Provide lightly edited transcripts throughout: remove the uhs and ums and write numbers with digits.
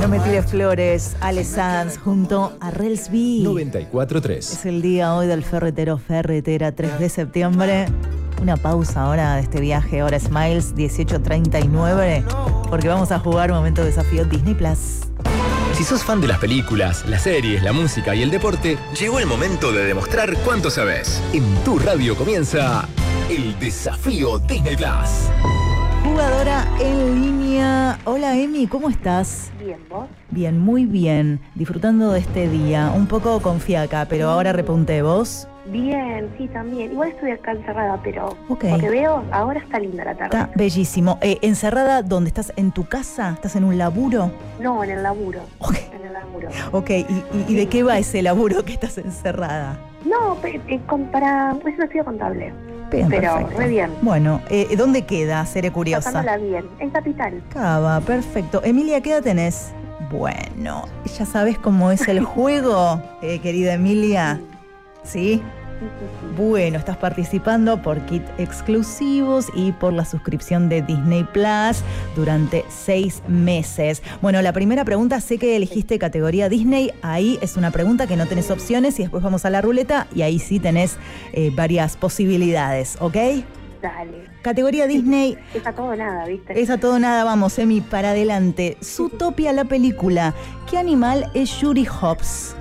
No me tires flores, Ale Sanz junto a Rels B. 94.3. Es el día hoy del ferretero ferretera, 3 de septiembre. Una pausa ahora de este viaje, ahora Smiles 18:39, porque vamos a jugar un momento de desafío Disney Plus. Si sos fan de las películas, las series, la música y el deporte, llegó el momento de demostrar cuánto sabes. En tu radio comienza el desafío Disney Plus. Jugadora en línea. Hola Emi, ¿cómo estás? Bien, ¿vos? Bien, muy bien. Disfrutando de este día. Un poco con fiaca, pero ahora repunté. ¿Vos? Bien, sí, también. Igual estoy acá encerrada, pero Ok. porque veo, ahora está linda la tarde. Está bellísimo. ¿Encerrada dónde? ¿Estás en tu casa? ¿Estás en un laburo? No, en el laburo. Ok. En el laburo. Ok, ¿y de qué va ese laburo que estás encerrada? No, es un estudio contable. Bien, Pero perfecto. re bien. Bueno, ¿dónde queda? Seré curiosa. Pasándola bien. En Capital. Cava, perfecto. Emilia, ¿qué edad tenés? Bueno, ¿ya sabes cómo es el juego, querida Emilia? ¿Sí? Sí. Bueno, estás participando por kit exclusivos y por la suscripción de Disney Plus durante 6 meses. Bueno, la primera pregunta, sé que elegiste categoría Disney. Ahí es una pregunta que no tenés opciones y después vamos a la ruleta y ahí sí tenés varias posibilidades, ¿ok? Dale. Categoría Disney. Es a todo o nada, ¿viste? Es a todo nada, vamos, Emi, para adelante. Zootopia, la película. ¿Qué animal es Judy Hopps?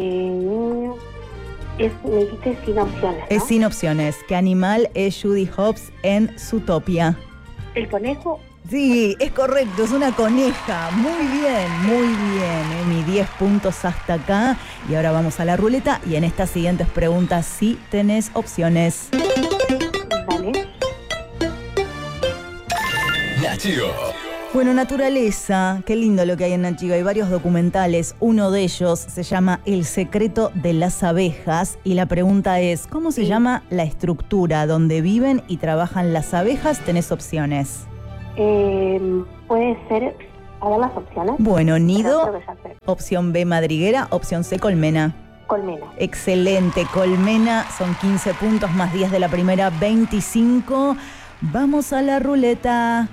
Me dijiste sin opciones, ¿no? Es sin opciones. ¿Qué animal es Judy Hopps en Zootopia? ¿El conejo? Sí, es correcto, es una coneja. Muy bien, Emi. 10 puntos hasta acá. Y ahora vamos a la ruleta. Y en estas siguientes preguntas sí tenés opciones. Vale. Nat Geo. Bueno, naturaleza, qué lindo lo que hay en Nat Geo. Hay varios documentales, uno de ellos se llama El secreto de las abejas y la pregunta es, ¿cómo se llama la estructura donde viven y trabajan las abejas? Tenés opciones. Puede ser, a ver las opciones. Bueno, nido, Creo que ya sé. opción B, madriguera, opción C, colmena. Colmena. Excelente, colmena, son 15 puntos más 10 de la primera, 25. Vamos a la ruleta.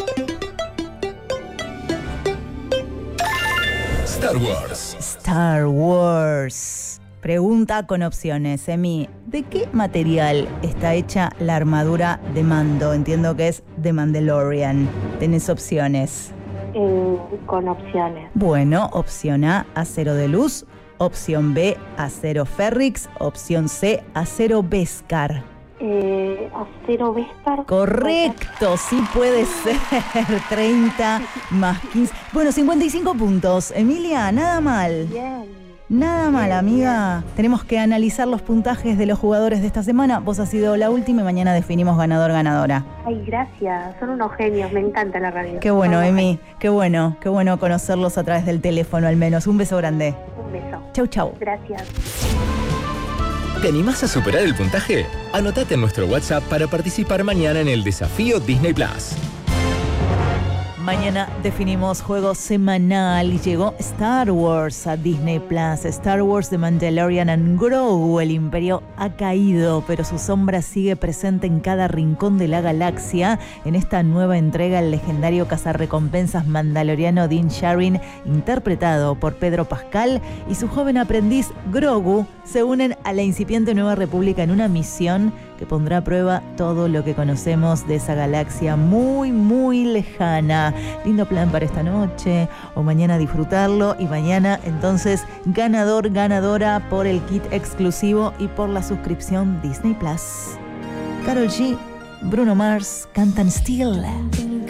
Star Wars. Star Wars. Pregunta con opciones, Emi. ¿De qué material está hecha la armadura de Mando? Entiendo que es de Mandalorian. Tenés opciones. Con opciones. Bueno, opción A, acero de luz. Opción B, acero Ferrix. Opción C, acero Beskar. Acero Vestar. Correcto, sí puede ser. 30 más 15. Bueno, 55 puntos. Emilia, nada mal. Bien. Nada mal, amiga. Tenemos que analizar los puntajes de los jugadores de esta semana. Vos has sido la última y mañana definimos ganador-ganadora. Ay, gracias. Son unos genios. Me encanta la radio. Qué bueno, Son unos Emi. Qué bueno conocerlos a través del teléfono al menos. Un beso grande. genios. Un beso. Chau, chau. Gracias. ¿Te animás a superar el puntaje? Anotate en nuestro WhatsApp para participar mañana en el desafío Disney Plus. Mañana definimos juego semanal y llegó Star Wars a Disney Plus. Star Wars The Mandalorian and Grogu. El imperio ha caído, pero su sombra sigue presente en cada rincón de la galaxia. En esta nueva entrega, el legendario cazarrecompensas mandaloriano Din Djarin, interpretado por Pedro Pascal, y su joven aprendiz Grogu se unen a la incipiente Nueva República en una misión que pondrá a prueba todo lo que conocemos de esa galaxia muy, muy lejana. Lindo plan para esta noche o mañana disfrutarlo y mañana entonces ganador, ganadora por el kit exclusivo y por la suscripción Disney Plus. Karol G, Bruno Mars cantan Still.